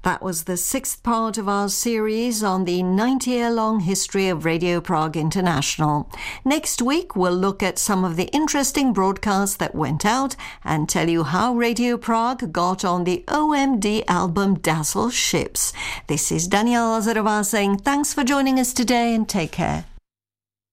That was the sixth part of our series on the 90-year-long history of Radio Prague International. Next week, we'll look at some of the interesting broadcasts that went out and tell you how Radio Prague got on the OMD album Dazzle Ships. This is Daniela Lazarová saying thanks for joining us today and take care.